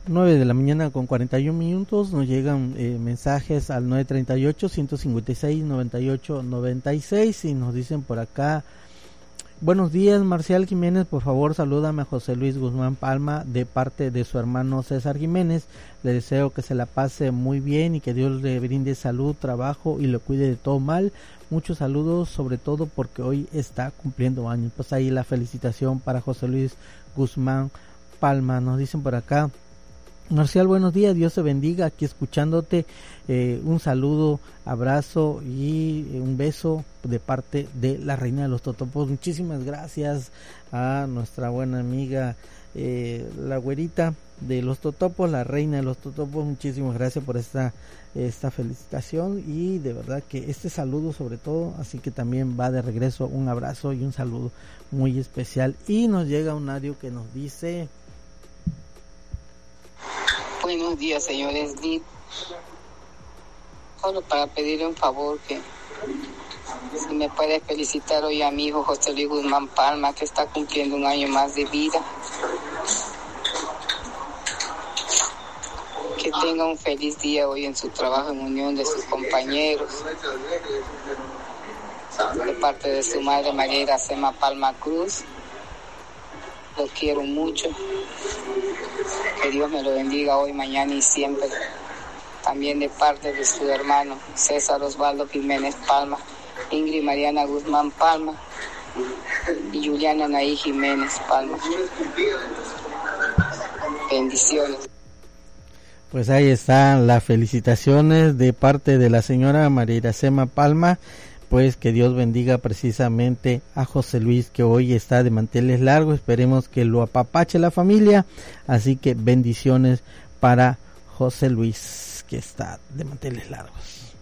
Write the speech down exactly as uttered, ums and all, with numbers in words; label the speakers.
Speaker 1: nueve de la mañana con cuarenta y un minutos. Nos llegan eh, mensajes al nueve treinta y ocho, ciento cincuenta y seis, noventa y ocho, noventa y seis y nos dicen por acá: buenos días, Marcial Jiménez, por favor salúdame a José Luis Guzmán Palma de parte de su hermano César Jiménez. Le deseo que se la pase muy bien y que Dios le brinde salud, trabajo y lo cuide de todo mal. Muchos saludos, sobre todo porque hoy está cumpliendo años. Pues ahí la felicitación para José Luis Guzmán Palma. Nos dicen por acá: Marcial, buenos días, Dios te bendiga, aquí escuchándote, eh, un saludo, abrazo y un beso de parte de la reina de los totopos. Muchísimas gracias a nuestra buena amiga eh, la güerita de los totopos, la reina de los totopos. Muchísimas gracias por esta esta felicitación y de verdad que este saludo sobre todo, así que también va de regreso un abrazo y un saludo muy especial. Y nos llega un audio que nos dice:
Speaker 2: buenos días, señores. Solo para pedirle un favor, que si me puede felicitar hoy a mi hijo José Luis Guzmán Palma, que está cumpliendo un año más de vida. Que tenga un feliz día hoy en su trabajo, en unión de sus compañeros. De parte de su madre María Iracema Palma Cruz. Lo quiero mucho. Que Dios me lo bendiga hoy, mañana y siempre. También de parte de su hermano César Osvaldo Jiménez Palma, Ingrid Mariana Guzmán Palma y Juliana Naí Jiménez Palma. Bendiciones.
Speaker 1: Pues ahí están las felicitaciones de parte de la señora María Iracema Palma. Pues que Dios bendiga precisamente a José Luis, que hoy está de manteles largos. Esperemos que lo apapache la familia. Así que bendiciones para José Luis, que está de manteles largos.